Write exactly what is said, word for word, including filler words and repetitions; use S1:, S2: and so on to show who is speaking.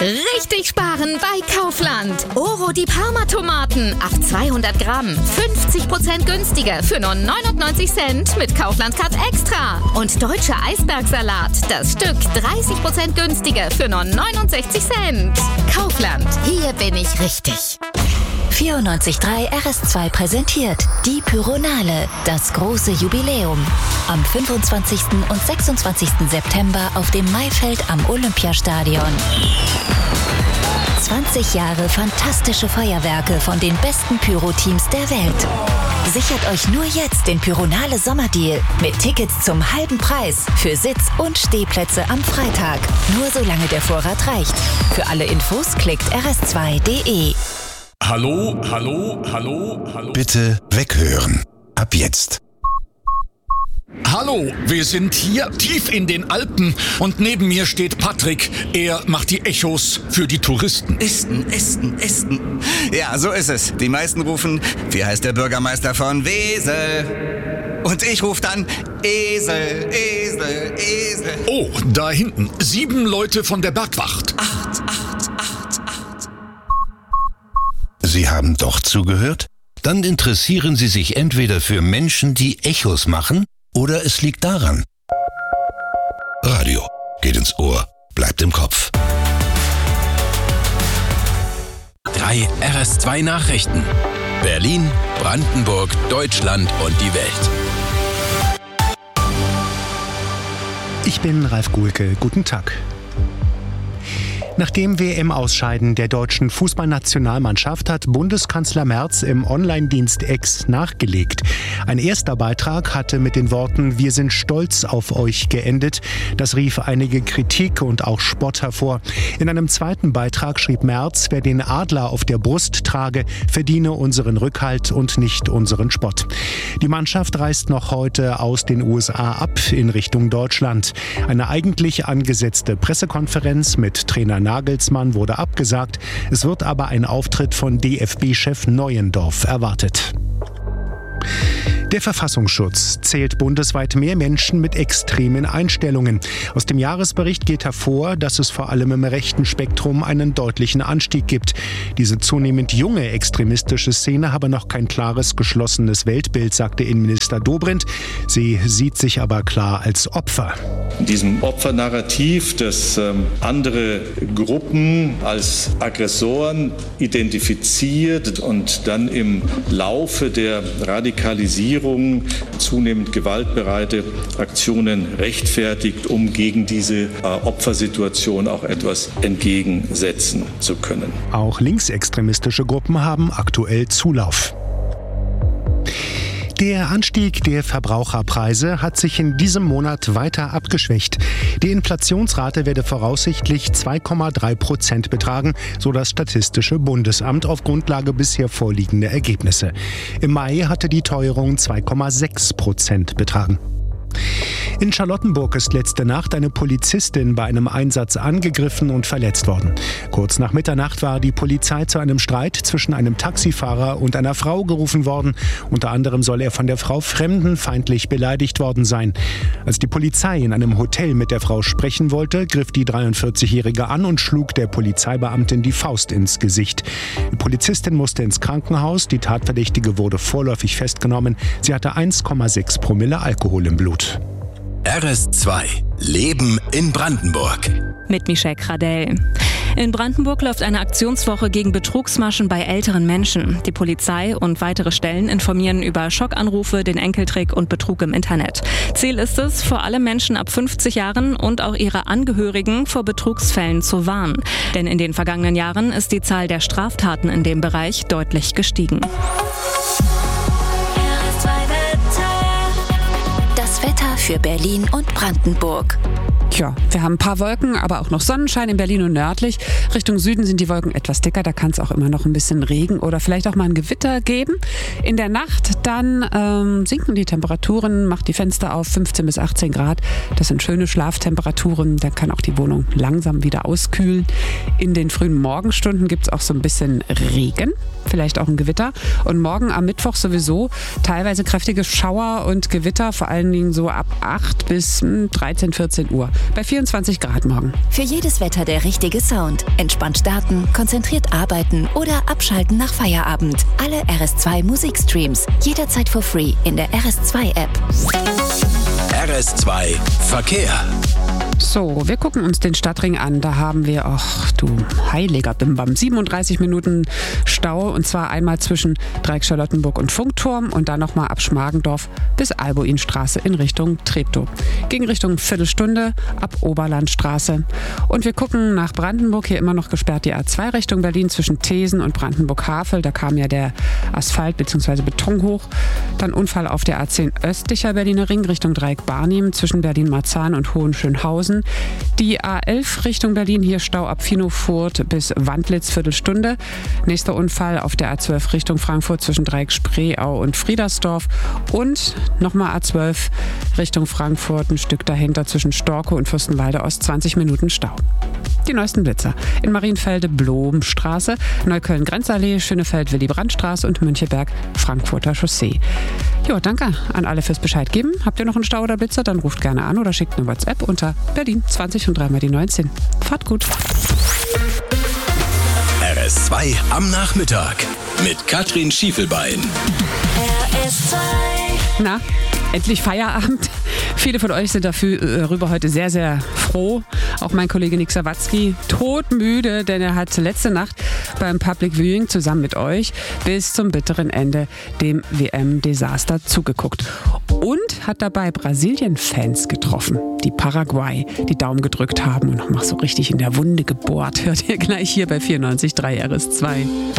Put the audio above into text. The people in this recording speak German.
S1: Richtig sparen bei Kaufland. Oro die Parma-Tomaten auf zweihundert Gramm. fünfzig Prozent günstiger für nur neunundneunzig Cent mit Kaufland-Card Extra. Und deutscher Eisbergsalat. Das Stück dreißig Prozent günstiger für nur neunundsechzig Cent. Kaufland. Hier bin ich richtig.
S2: vierundneunzig Komma drei R S zwei präsentiert die Pyronale, das große Jubiläum. Am fünfundzwanzigsten und sechsundzwanzigsten September auf dem Maifeld am Olympiastadion. zwanzig Jahre fantastische Feuerwerke von den besten Pyro-Teams der Welt. Sichert euch nur jetzt den Pyronale Sommerdeal mit Tickets zum halben Preis für Sitz- und Stehplätze am Freitag. Nur solange der Vorrat reicht. Für alle Infos klickt r s zwei punkt d e.
S3: Hallo, hallo, hallo, hallo.
S4: Bitte weghören. Ab jetzt.
S3: Hallo, wir sind hier tief in den Alpen und neben mir steht Patrick. Er macht die Echos für die Touristen.
S5: Esten, Esten, Esten. Ja, so ist es. Die meisten rufen, wie heißt der Bürgermeister von Wesel? Und ich rufe dann Esel, Esel, Esel.
S3: Oh, da hinten. Sieben Leute von der Bergwacht.
S5: Acht, acht, acht, acht.
S4: Sie haben doch zugehört? Dann interessieren Sie sich entweder für Menschen, die Echos machen, oder es liegt daran. Radio geht ins Ohr, bleibt im Kopf.
S6: Drei R S zwei Nachrichten. Berlin, Brandenburg, Deutschland und die Welt.
S7: Ich bin Ralf Guhlke. Guten Tag. Nach dem W M-Ausscheiden der deutschen Fußballnationalmannschaft hat Bundeskanzler Merz im Online-Dienst X nachgelegt. Ein erster Beitrag hatte mit den Worten „Wir sind stolz auf euch" geendet. Das rief einige Kritik und auch Spott hervor. In einem zweiten Beitrag schrieb Merz, wer den Adler auf der Brust trage, verdiene unseren Rückhalt und nicht unseren Spott. Die Mannschaft reist noch heute aus den U S A ab in Richtung Deutschland. Eine eigentlich angesetzte Pressekonferenz mit Trainer Nagelsmann wurde abgesagt. Es wird aber ein Auftritt von D F B-Chef Neuendorf erwartet. Der Verfassungsschutz zählt bundesweit mehr Menschen mit extremen Einstellungen. Aus dem Jahresbericht geht hervor, dass es vor allem im rechten Spektrum einen deutlichen Anstieg gibt. Diese zunehmend junge extremistische Szene habe noch kein klares, geschlossenes Weltbild, sagte Innenminister Dobrindt. Sie sieht sich aber klar als Opfer.
S8: In diesem Opfernarrativ, das ähm, andere Gruppen als Aggressoren identifiziert und dann im Laufe der Radikalisierung zunehmend gewaltbereite Aktionen rechtfertigt, um gegen diese äh, Opfersituation auch etwas entgegensetzen zu können.
S7: Auch linksextremistische Gruppen haben aktuell Zulauf. Der Anstieg der Verbraucherpreise hat sich in diesem Monat weiter abgeschwächt. Die Inflationsrate werde voraussichtlich zwei Komma drei Prozent betragen, so das Statistische Bundesamt auf Grundlage bisher vorliegender Ergebnisse. Im Mai hatte die Teuerung zwei Komma sechs Prozent betragen. In Charlottenburg ist letzte Nacht eine Polizistin bei einem Einsatz angegriffen und verletzt worden. Kurz nach Mitternacht war die Polizei zu einem Streit zwischen einem Taxifahrer und einer Frau gerufen worden. Unter anderem soll er von der Frau fremdenfeindlich beleidigt worden sein. Als die Polizei in einem Hotel mit der Frau sprechen wollte, griff die dreiundvierzigjährige an und schlug der Polizeibeamtin die Faust ins Gesicht. Die Polizistin musste ins Krankenhaus. Die Tatverdächtige wurde vorläufig festgenommen. Sie hatte eins Komma sechs Promille Alkohol im Blut.
S6: R S zwei. Leben in Brandenburg.
S9: Mit Michelle Kradell. In Brandenburg läuft eine Aktionswoche gegen Betrugsmaschen bei älteren Menschen. Die Polizei und weitere Stellen informieren über Schockanrufe, den Enkeltrick und Betrug im Internet. Ziel ist es, vor allem Menschen ab fünfzig Jahren und auch ihre Angehörigen vor Betrugsfällen zu warnen. Denn in den vergangenen Jahren ist die Zahl der Straftaten in dem Bereich deutlich gestiegen.
S2: Wetter für Berlin und Brandenburg.
S10: Ja, wir haben ein paar Wolken, aber auch noch Sonnenschein in Berlin und nördlich. Richtung Süden sind die Wolken etwas dicker, da kann es auch immer noch ein bisschen Regen oder vielleicht auch mal ein Gewitter geben. In der Nacht dann ähm, sinken die Temperaturen, macht die Fenster auf fünfzehn bis achtzehn Grad. Das sind schöne Schlaftemperaturen, dann kann auch die Wohnung langsam wieder auskühlen. In den frühen Morgenstunden gibt es auch so ein bisschen Regen, vielleicht auch ein Gewitter. Und morgen am Mittwoch sowieso teilweise kräftige Schauer und Gewitter, vor allen Dingen so ab acht bis dreizehn, vierzehn Uhr. bei vierundzwanzig Grad morgen.
S2: Für jedes Wetter der richtige Sound. Entspannt starten, konzentriert arbeiten oder abschalten nach Feierabend. Alle R S zwei Musikstreams. Jederzeit for free in der R S zwei App.
S6: R S zwei Verkehr.
S10: So, wir gucken uns den Stadtring an. Da haben wir, ach du heiliger Bimbam, siebenunddreißig Minuten Stau. Und zwar einmal zwischen Dreieck Charlottenburg und Funkturm und dann nochmal ab Schmargendorf bis Albuinstraße in Richtung Treptow. Gegenrichtung Viertelstunde ab Oberlandstraße. Und wir gucken nach Brandenburg. Hier immer noch gesperrt die A zwei Richtung Berlin zwischen Thesen und Brandenburg-Havel. Da kam ja der Asphalt bzw. Beton hoch. Dann Unfall auf der A zehn östlicher Berliner Ring Richtung Dreieck Barnim zwischen Berlin-Marzahn und Hohenschönhausen. Die A elf Richtung Berlin, hier Stau ab Finofurt bis Wandlitz, Viertelstunde. Nächster Unfall auf der A zwölf Richtung Frankfurt zwischen Dreieck Spreeau und Friedersdorf. Und nochmal A zwölf Richtung Frankfurt, ein Stück dahinter zwischen Storkow und Fürstenwalde Ost, zwanzig Minuten Stau. Die neuesten Blitzer. In Marienfelde Blomstraße, Neukölln Grenzallee, Schönefeld Willy-Brandt-Straße und Müncheberg Frankfurter Chaussee. Jo, danke an alle fürs Bescheid geben. Habt ihr noch einen Stau oder Blitzer? Dann ruft gerne an oder schickt eine WhatsApp unter Berlin zwanzig und dreimal die neunzehn. Fahrt gut.
S6: R S zwei am Nachmittag mit Katrin Schiefelbein.
S2: R S zwei.
S10: Na, endlich Feierabend. Viele von euch sind darüber heute sehr, sehr froh. Auch mein Kollege Nick Sawatzki, todmüde, denn er hat letzte Nacht beim Public Viewing zusammen mit euch bis zum bitteren Ende dem W M-Desaster zugeguckt. Und hat dabei Brasilien-Fans getroffen, die Paraguay die Daumen gedrückt haben und noch mal so richtig in der Wunde gebohrt. Hört ihr gleich hier bei vierundneunzig Komma drei R S zwei.